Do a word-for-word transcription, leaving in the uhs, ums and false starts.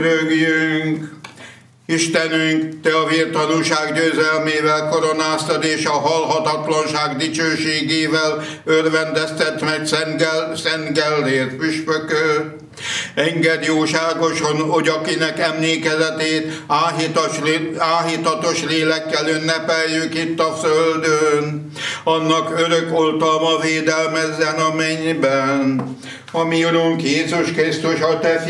Rögjünk! Istenünk, Te a vértanúság győzelmével koronáztad, és a halhatatlanság dicsőségével örvendezted meg Szent, Szent Gellért püspököt. Engedd jóságosan, hogy akinek emlékezetét áhítas, áhítatos lélekkel ünnepeljük itt a földön, annak örök oltalma védelmezzen a mennyben. A mi Urunk Jézus Krisztus, a Te